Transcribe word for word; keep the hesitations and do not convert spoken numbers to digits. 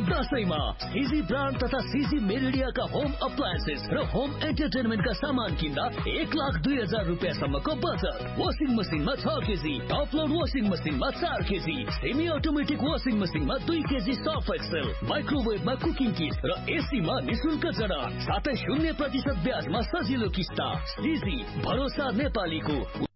दशैंमा सिजी brand तथा सिजी मेरिडियाका home appliances र home एन्टरटेनमेन्टका सामान किन्दा एक लाख दुई हजार रुपियाँसम्मको बचत। वासिङ मसिनमा छ केजी, टप लोड वासिङ मसिनमा चार केजी, सेमी अटोमेटिक वासिङ मसिनमा दुई केजी सर्फ एक्सेल, माइक्रोवेभमा कुकिङ किट र एसीमा निशुल्क जडान, साथै शून्य प्रतिशत ब्याजमा सजिलो किस्ता। सिजी भरोसा नेपालीको।